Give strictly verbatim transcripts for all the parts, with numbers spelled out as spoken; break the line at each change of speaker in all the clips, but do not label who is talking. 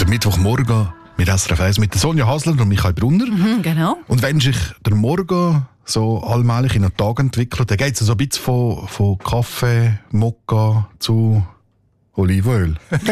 Der Mittwochmorgen mit S R F eins mit der Sonja Hasler und Michael Brunner.
Mhm, genau.
Und wenn sich der Morgen so allmählich in einen Tag entwickelt, dann geht es so ein bisschen von, von Kaffee, Mokka zu Olivenöl.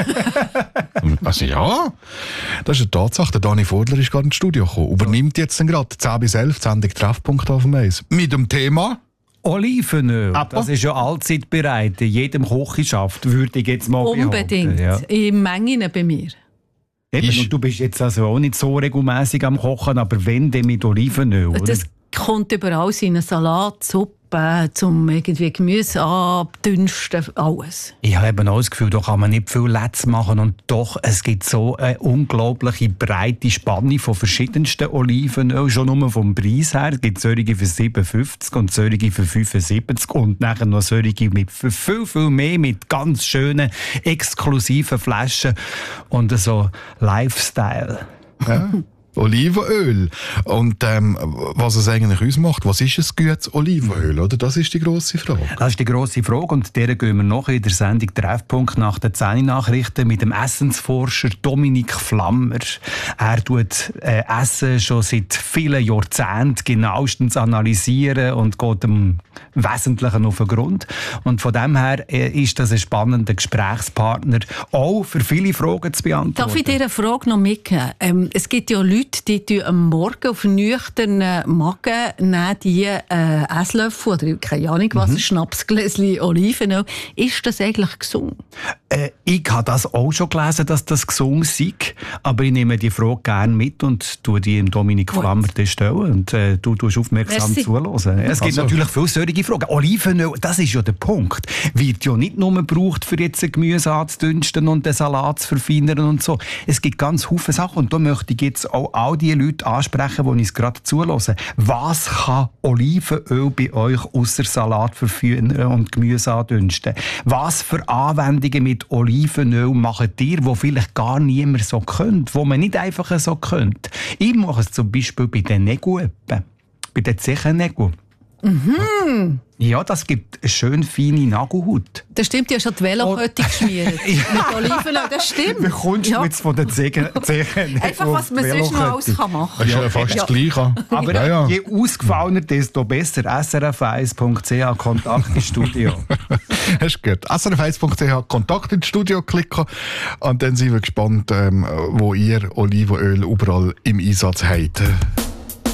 Also ja, das ist eine Tatsache. Der Dani Vordler ist gerade ins Studio gekommen. Übernimmt jetzt dann gerade zehn bis elf die Sendung Treffpunkt auf dem Eis. Mit dem Thema
Olivenöl,
Appa.
Das ist ja allzeit bereit. In jedem Kochenschaft würde ich jetzt mal
Unbedingt.
behaupten. Ja.
In Mengen bei mir.
Eben,
Ist-
und du bist jetzt also auch nicht so regelmäßig am Kochen, aber wenn, dann mit Olivenöl, oder?
Das kommt überall in einen Salat, Suppe, zum irgendwie Gemüse abdünsten, alles.
Ich habe eben auch das Gefühl, da kann man nicht viel Letz machen und doch, es gibt so eine unglaubliche breite Spanne von verschiedensten Olivenöl, schon nur vom Preis her. Es gibt solche für siebenundfünfzig und solche für fünfundsiebzig und nachher noch solche mit für viel, viel mehr, mit ganz schönen, exklusiven Flaschen und so Lifestyle.
ja, Olivenöl. Und ähm, was es eigentlich ausmacht, was ist ein gutes Olivenöl? Oder? Das ist die grosse Frage.
Das ist die grosse Frage und der gehen wir noch in der Sendung Treffpunkt nach den zehn Nachrichten mit dem Essensforscher Dominik Flammer. Er tut äh, Essen schon seit vielen Jahrzehnten genauestens analysieren und geht dem Wesentlichen auf den Grund. Und von dem her äh, ist das ein spannender Gesprächspartner, auch für viele Fragen zu beantworten.
Darf ich dir eine Frage noch mitgeben? Ähm, es gibt ja Leute, die tun am Morgen auf nüchternen Magen nehmen die äh, Esslöffel oder keine Ahnung was, ein Schnapsgläschen Olivenöl. Ist das eigentlich gesund?
Äh, ich habe das auch schon gelesen, dass das gesund sei, aber ich nehme die Frage gerne mit und tue die dem Dominik
Gut.
Flammer stellen und äh, du tust aufmerksam
Merci.
zuhören. Es gibt
Also.
natürlich viele solche Fragen. Olivenöl, das ist ja der Punkt, wird ja nicht nur gebraucht, für jetzt ein Gemüse anzudünsten und den Salat zu verfeinern und so. Es gibt ganz viele Sachen und da möchte ich jetzt auch all die Leute ansprechen, die uns gerade zuhören. Was kann Olivenöl bei euch ausser Salat verfeinern und Gemüse andünsten? Was für Anwendungen mit Olivenöl macht ihr, die vielleicht gar niemand so könnt, wo man nicht einfach so könnte? Ich mache es zum Beispiel bei den Nägeln, bei den Zechennägeln. Mhm. Ja, das gibt eine schön feine Nagelhaut.
Das stimmt, ja schon die Velokette geschmiert. Mit Olivenöl, das stimmt.
Wie kommst du
Ja.
jetzt von den Zechennägeln?
Einfach, was man sonst noch alles kann machen
Das ist ja fast
Ja.
das Gleiche.
Aber
ja, ja.
je ausgefallener, desto besser. S R F eins Punkt C H Kontakt ins Studio.
Hast du gehört? S R F eins Punkt C H Kontakt ins Studio klicken und dann sind wir gespannt, ähm, wo ihr Olivenöl überall im Einsatz habt.